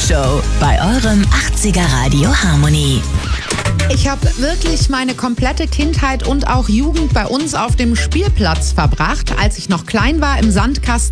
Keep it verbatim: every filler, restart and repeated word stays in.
Show bei eurem achtziger Radio Harmony. Ich habe wirklich meine komplette Kindheit und auch Jugend bei uns auf dem Spielplatz verbracht. Als ich noch klein war im Sandkasten